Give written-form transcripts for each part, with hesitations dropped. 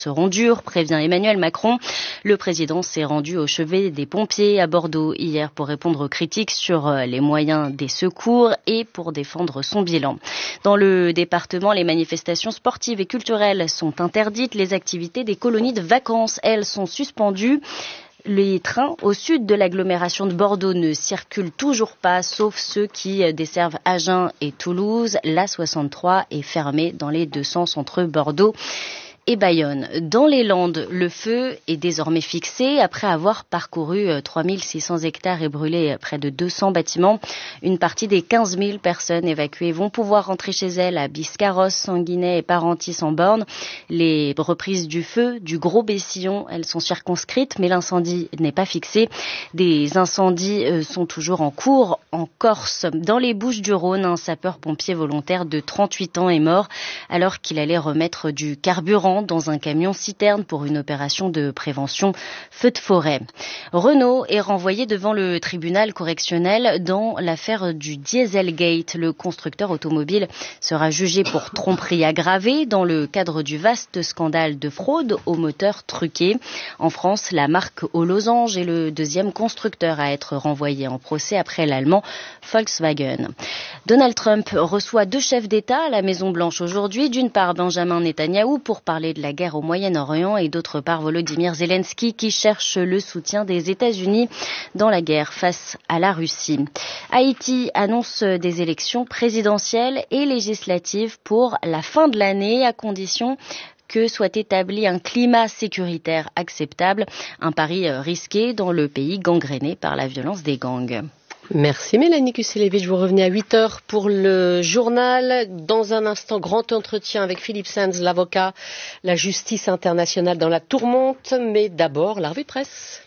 seront dures, prévient Emmanuel Macron. Le président s'est rendu au chevet des pompiers à Bordeaux hier pour répondre aux critiques sur les moyens des secours et pour défendre son bilan. Dans le département, les manifestations sportives et culturelles sont interdites. Les activités des colonies de vacances, elles, sont suspendues. Les trains au sud de l'agglomération de Bordeaux ne circulent toujours pas, sauf ceux qui desservent Agen et Toulouse. L'A63 est fermée dans les deux sens entre Bordeaux et Bayonne. Dans les Landes, le feu est désormais fixé après avoir parcouru 3600 hectares et brûlé près de 200 bâtiments. Une partie des 15 000 personnes évacuées vont pouvoir rentrer chez elles à Biscarrosse, Sanguinet et Parentis-en-Born. Les reprises du feu du Gros Bessillon, elles sont circonscrites, mais l'incendie n'est pas fixé. Des incendies sont toujours en cours en Corse. Dans les Bouches-du-Rhône, un sapeur-pompier volontaire de 38 ans est mort alors qu'il allait remettre du carburant dans un camion citerne pour une opération de prévention feu de forêt. Renault est renvoyé devant le tribunal correctionnel dans l'affaire du Dieselgate. Le constructeur automobile sera jugé pour tromperie aggravée dans le cadre du vaste scandale de fraude aux moteurs truqués. En France, la marque aux losanges est le deuxième constructeur à être renvoyé en procès après l'allemand Volkswagen. Donald Trump reçoit 2 chefs d'État à la Maison-Blanche aujourd'hui. D'une part, Benjamin Netanyahou pour parler de la guerre au Moyen-Orient et d'autre part Volodymyr Zelensky qui cherche le soutien des États-Unis dans la guerre face à la Russie. Haïti annonce des élections présidentielles et législatives pour la fin de l'année à condition que soit établi un climat sécuritaire acceptable, un pari risqué dans le pays gangréné par la violence des gangs. Merci Mélanie Kuselevich, vous revenez à 8h pour le journal. Dans un instant, grand entretien avec Philippe Sands, l'avocat, la justice internationale dans la tourmente. Mais d'abord, la revue de presse.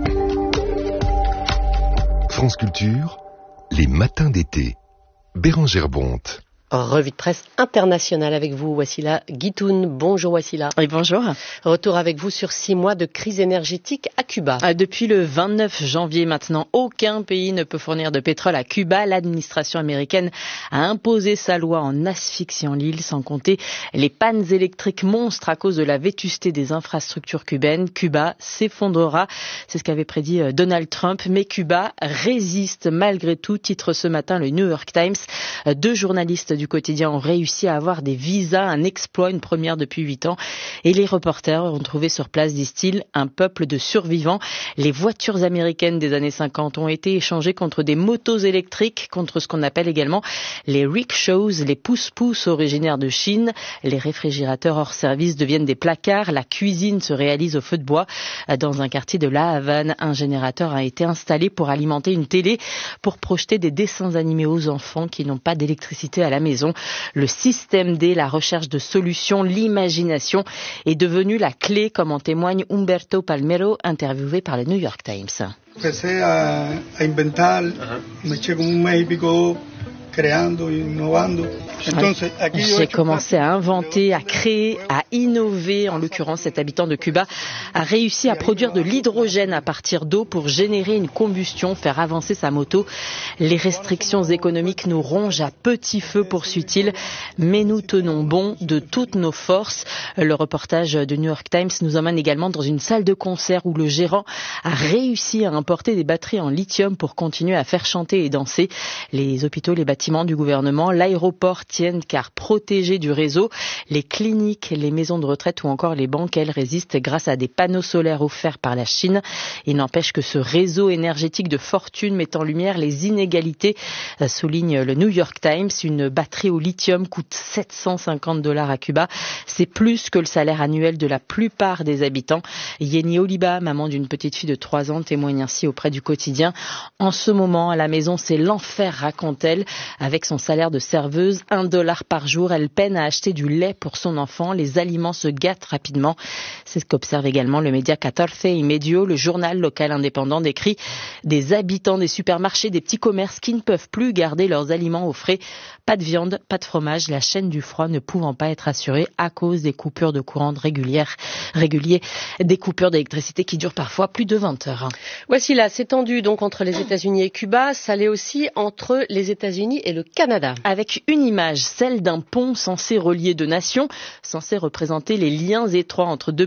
France Culture, les matins d'été. Bérangère Bonte. Revue de presse internationale avec vous, Wassila Guitoun. Bonjour Wassila. Oui, bonjour. Retour avec vous sur 6 mois de crise énergétique à Cuba. Depuis le 29 janvier maintenant, aucun pays ne peut fournir de pétrole à Cuba. L'administration américaine a imposé sa loi en asphyxiant l'île, sans compter les pannes électriques monstres à cause de la vétusté des infrastructures cubaines. Cuba s'effondrera, c'est ce qu'avait prédit Donald Trump, mais Cuba résiste malgré tout, titre ce matin le New York Times. 2 journalistes du quotidien ont réussi à avoir des visas, un exploit, une première depuis 8 ans. Et les reporters ont trouvé sur place, disent-ils, un peuple de survivants. Les voitures américaines des années 50 ont été échangées contre des motos électriques, contre ce qu'on appelle également les rickshaws, les pousse-pousse originaires de Chine. Les réfrigérateurs hors service deviennent des placards. La cuisine se réalise au feu de bois. Dans un quartier de La Havane, un générateur a été installé pour alimenter une télé, pour projeter des dessins animés aux enfants qui n'ont pas d'électricité à la maison. Le système D, la recherche de solutions, l'imagination est devenue la clé, comme en témoigne Humberto Palmero, interviewé par le New York Times. Empecé a inventar, me eché como un mes y pico creando, innovando. J'ai commencé à inventer, à créer, à innover. En l'occurrence, cet habitant de Cuba a réussi à produire de l'hydrogène à partir d'eau pour générer une combustion, faire avancer sa moto. Les restrictions économiques nous rongent à petit feu, poursuit-il, mais nous tenons bon de toutes nos forces. Le reportage de New York Times nous emmène également dans une salle de concert où le gérant a réussi à importer des batteries en lithium pour continuer à faire chanter et danser. Les hôpitaux, les bâtiments du gouvernement, l'aéroport tiennent car protégés du réseau. Les cliniques, les maisons de retraite ou encore les banques, elles résistent grâce à des panneaux solaires offerts par la Chine. Il n'empêche que ce réseau énergétique de fortune met en lumière les inégalités, souligne le New York Times. Une batterie au lithium coûte $750 à Cuba. C'est plus que le salaire annuel de la plupart des habitants. Yeni Oliba, maman d'une petite fille de 3 ans, témoigne ainsi auprès du quotidien. En ce moment, à la maison, c'est l'enfer, raconte-t-elle. Avec son salaire de serveuse, $1 par jour, elle peine à acheter du lait pour son enfant. Les aliments se gâtent rapidement. C'est ce qu'observe également le média 14 y Medio. Le journal local indépendant décrit des habitants des supermarchés, des petits commerces qui ne peuvent plus garder leurs aliments au frais. Pas de viande, pas de fromage, la chaîne du froid ne pouvant pas être assurée à cause des coupures de courant réguliers, des coupures d'électricité qui durent parfois plus de 20 heures. Voici là, c'est tendu donc entre les États-Unis et Cuba, ça l'est aussi entre les États-Unis et le Canada. Avec une image, celle d'un pont censé relier 2 nations, censé représenter les liens étroits entre 2